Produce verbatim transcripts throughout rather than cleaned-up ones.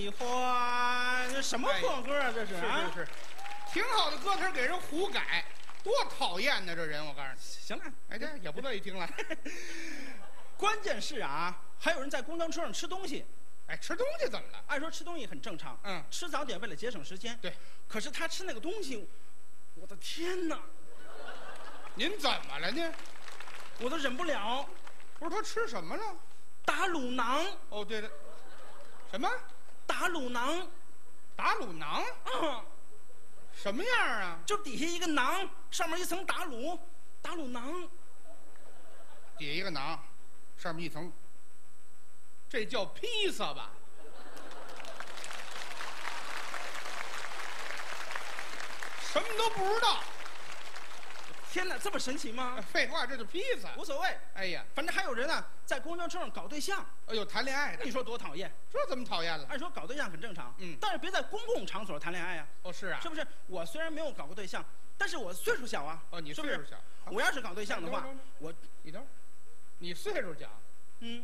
欢，这什么破歌啊？这是啊， 是是是，挺好的歌词给人胡改，多讨厌呢！这人，我告诉你。 行了， 哎，这也不乐意听了。 关键是啊，还有人在公交车上吃东西。 哎，吃东西怎么了？ 按说吃东西很正常， 嗯， 吃早点为了节省时间。 对， 可是他吃那个东西，我的天哪！ 您怎么了呢？ 我都忍不了。 不是他吃什么了？ 打卤囊。 哦，对了，什么？ 打卤囊。 打卤囊？ 嗯， 什么样啊？ 就底下一个囊，上面一层打卤，打卤囊。 底下一个囊，上面一层。这叫披萨吧？什么都不知道。 天哪，这么神奇吗？ 废话，这就披萨。 无所谓。 哎呀， 反正还有人呢，在公交车上搞对象。 哎呦，谈恋爱的， 你说多讨厌？ 这怎么讨厌了？ 按说搞对象很正常， 嗯， 但是别在公共场所谈恋爱呀。 哦，是啊， 是不是？我虽然没有搞过对象，但是我岁数小啊。 哦，你岁数小。 我要是搞对象的话，我你等会儿，你岁数小， 嗯，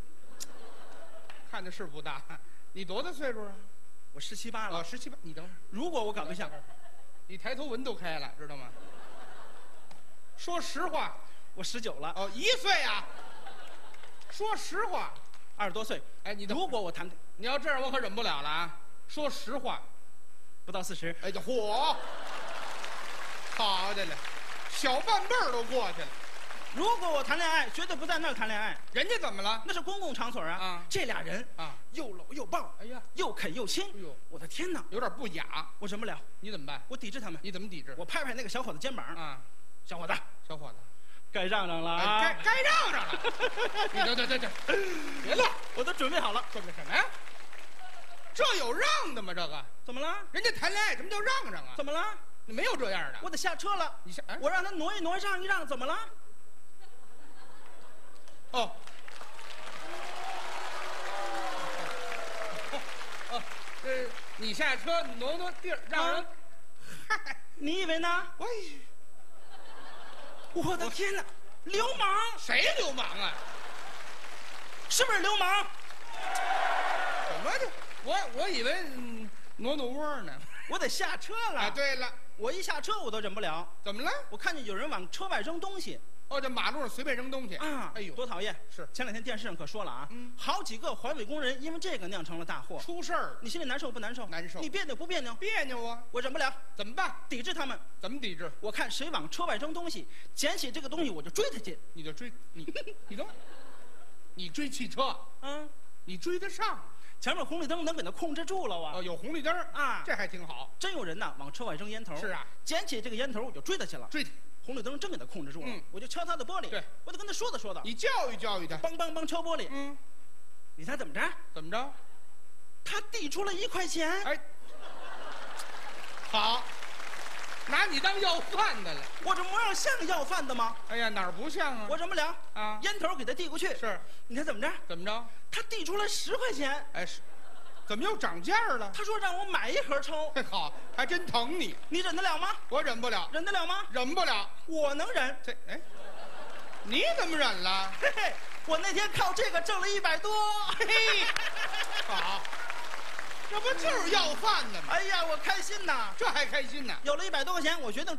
看着是不大。你多大岁数啊？ 我十七八了。 哦，十七八。你等会儿， 如果我搞对象， 你抬头纹都开了，知道吗？说实话， 我十九了。 哦，一岁啊。说实话， 二十多岁。 哎，你如果我谈， 你要这样，我可忍不了了啊！说实话， 不到四十。 哎，这嚯，好的了，小半辈儿都过去了。 如果我谈恋爱，绝对不在那儿谈恋爱。 人家怎么了？ 那是公共场所啊！ 啊， 这俩人啊， 又搂又抱， 哎呀， 又啃又亲。 哎呦， 我的天哪， 有点不雅。 我忍不了。 你怎么办？ 我抵制他们。 你怎么抵制？ 我拍拍那个小伙子肩膀啊， 小伙子， 小伙子， 该让让了啊！ 该该让让了。你等等等等，别乐， 我都准备好了。 准备什么呀？这有让的吗？这个怎么了？ 人家谈恋爱，什么叫让让啊？ 怎么了？ 没有这样的。 我得下车了。 你下，哎、 我让他挪一挪，让一让，怎么了？ 哦。哦哦，呃，你下车挪挪地儿，让人。 嗨、啊，你以为呢？ 喂， 我的天哪！流氓！ 谁流氓啊？ 是不是流氓？ 什么的？我我以为、嗯、挪挪窝呢。 我得下车了。 啊，对了， 我一下车我都忍不了。 怎么了？ 我看见有人往车外扔东西。 哦，这马路上随便扔东西啊！ 哎呦， 多讨厌！ 是前两天电视上可说了啊， 嗯， 好几个环卫工人因为这个酿成了大祸， 出事儿， 你心里难受不难受？ 难受。 你别扭不别扭？ 别扭啊！ 我忍不了， 怎么办？ 抵制他们。 怎么抵制？ 我看谁往车外扔东西，捡起这个东西我就追他去。 你就追你，你等会儿，你追汽车， 嗯， 你追得上？ 前面红绿灯能给他控制住了啊！ 哦，有红绿灯啊， 这还挺好。 真有人呐，往车外扔烟头。 是啊， 捡起这个烟头我就追他去了。 追他。 红绿灯真给他控制住了， 嗯， 我就敲他的玻璃， 对， 我得跟他说道说道， 你教育教育他， 梆梆梆敲玻璃， 嗯， 你猜怎么着？ 怎么着？ 他递出了一块钱， 哎，好，拿你当要饭的了。 我这模样像要饭的吗？ 哎呀，哪儿不像啊？ 我忍不了啊！ 烟头给他递过去， 是， 你猜怎么着？ 怎么着？ 他递出了十块钱， 哎是。怎么又涨价了？ 他说让我买一盒抽。 好，还真疼你。 你忍得了吗？ 我忍不了。 忍得了吗？ 忍不了。 我能忍。 这哎，你怎么忍了？ 嘿嘿，我那天靠这个挣了一百多。 嘿，好，这不就是要饭的吗？ 哎呀，我开心呐！ 这还开心呢？ 有了一百多块钱，我决定。